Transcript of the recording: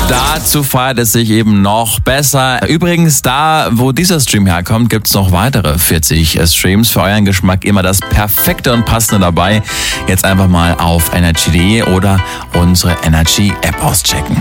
Dazu feiert es sich eben noch besser. Übrigens, da, wo dieser Stream herkommt, gibt's noch weitere 40 Streams. Für euren Geschmack immer das Perfekte und Passende dabei. Jetzt einfach mal auf energy.de oder unsere Energy-App auschecken.